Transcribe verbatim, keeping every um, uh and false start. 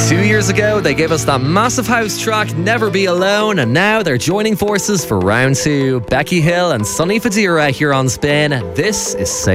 Two years ago, they gave us that massive house track, Never Be Alone, and now they're joining forces for round two. Becky Hill and Sonny Fadira here on Spin. This is Say